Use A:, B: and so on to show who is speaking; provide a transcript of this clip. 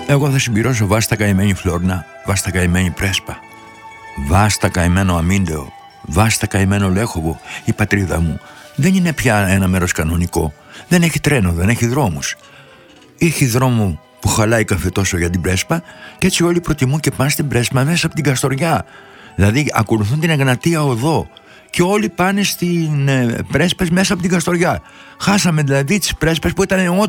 A: Εγώ θα συμπληρώσω βάστα καημένη Φλόρνα, βάστα καημένη Πρέσπα, βάστα καημένο Αμίντεο, βάστα καημένο Λέχοβο. Η πατρίδα μου δεν είναι πια ένα μέρος κανονικό. Δεν έχει τρένο, δεν έχει δρόμους. Έχει δρόμο που χαλάει καφετόσο για την Πρέσπα και έτσι όλοι προτιμούν και πάνε στην Πρέσπα μέσα από την Καστοριά. Δηλαδή ακολουθούν την Εγνατία οδό και όλοι πάνε στην Πρέσπες μέσα από την Καστοριά. Χάσαμε δηλαδή τις Πρέσπες που ήταν